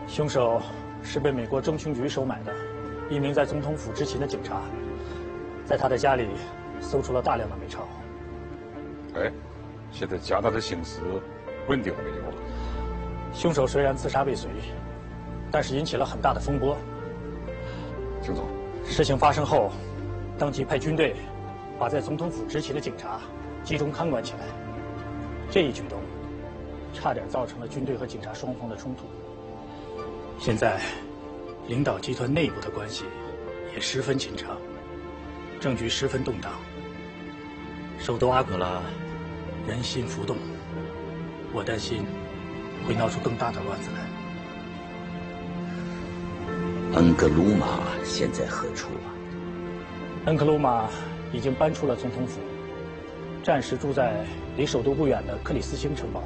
凶手是被美国中情局收买的一名在总统府执勤的警察，在他的家里搜出了大量的美钞。 哎，现在加拿大的形势稳定了没有？ 凶手虽然自杀未遂，但是引起了很大的风波。 请坐。 事情发生后，当即派军队把在总统府执勤的警察集中看管起来。这一举动差点造成了军队和警察双方的冲突。现在，领导集团内部的关系也十分紧张，政局十分动荡。首都阿格拉人心浮动，我担心会闹出更大的乱子来。 恩格鲁玛现在何处啊？ 恩克鲁玛已经搬出了总统府，暂时住在离首都不远的克里斯星城堡。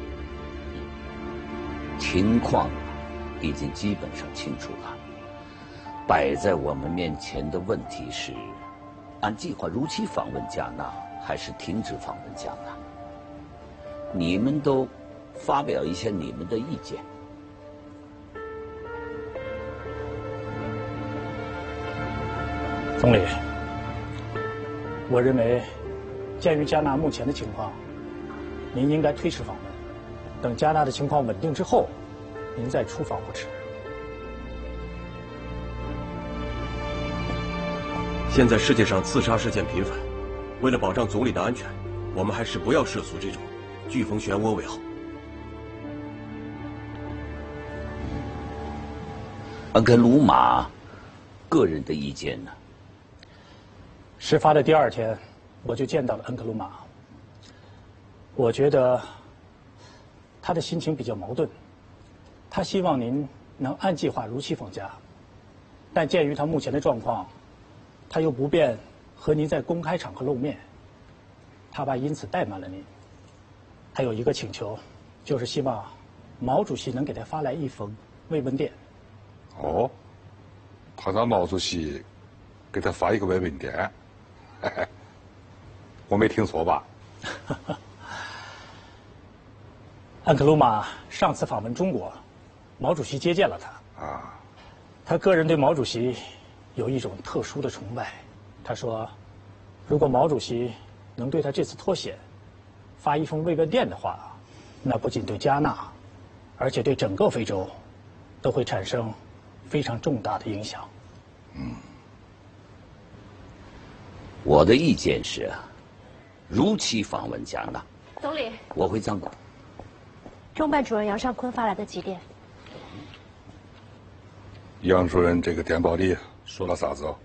情况已经基本上清楚了。摆在我们面前的问题是：按计划如期访问加纳，还是停止访问加纳？你们都发表一下你们的意见。 总理，我认为，鉴于加纳目前的情况，您应该推迟访问，等加纳的情况稳定之后，您再出访不迟。 现在世界上刺杀事件频繁，为了保障总理的安全，我们还是不要涉足这种飓风漩涡为好。 恩格鲁玛个人的意见呢？ 事发的第2天，我就见到了恩克鲁玛。我觉得他的心情比较矛盾，他希望您能按计划如期访加，但鉴于他目前的状况，他又不便和您在公开场合露面，他怕因此怠慢了您。他有一个请求，就是希望毛主席能给他发来一封慰问电。 哦，他让毛主席给他发一个慰问电，我没听错吧？ 安克鲁玛上次访问中国，毛主席接见了他。 啊， 他个人对毛主席有一种特殊的崇拜。他说，如果毛主席能对他这次脱险发一封慰问电的话，那不仅对加纳，而且对整个非洲都会产生非常重大的影响。 我的意见是，如期访问加纳。 总理， 我回藏国。 中办主任杨尚昆发来的急电。 杨主任这个电报里说了啥子哦？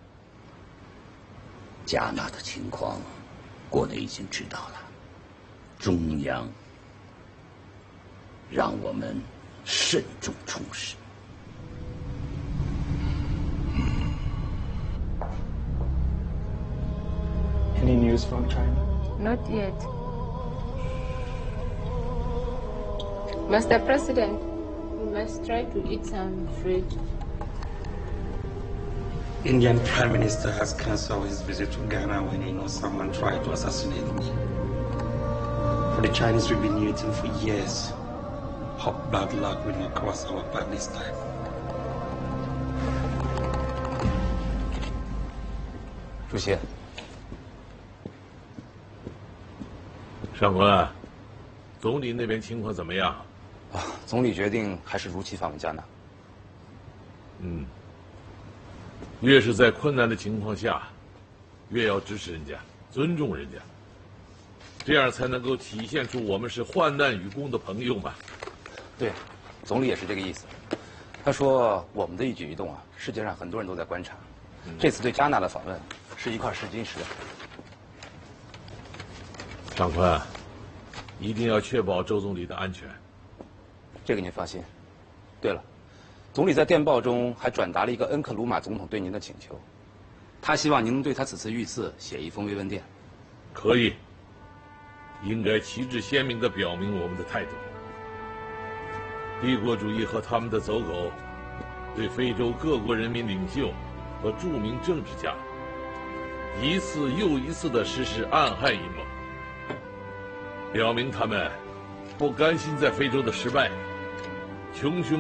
加纳的情况，国内已经知道了。中央让我们慎重处事。 Any news from China? Not yet. Mr. President, you must try to eat some fruit. Indian Prime Minister has cancelled his visit to Ghana when he knows someone tried to assassinate me. For the Chinese, we've been waiting for years. Hope bad luck will not cross our path this time. 主席， 上官，总理那边情况怎么样？ 总理决定还是如期访问加纳。 越是在困难的情况下，越要支持人家，尊重人家，这样才能够体现出我们是患难与共的朋友嘛。 对，总理也是这个意思。他说我们的一举一动啊，世界上很多人都在观察。这次对加纳的访问是一块试金石。 长官，一定要确保周总理的安全。 这个您放心。对了，总理在电报中还转达了一个恩克鲁玛总统对您的请求，他希望您能对他此次遇刺写一封慰问电。 可以，应该旗帜鲜明地表明我们的态度。帝国主义和他们的走狗，对非洲各国人民领袖和著名政治家，一次又一次地实施暗害阴谋，表明他们不甘心在非洲的失败，穷凶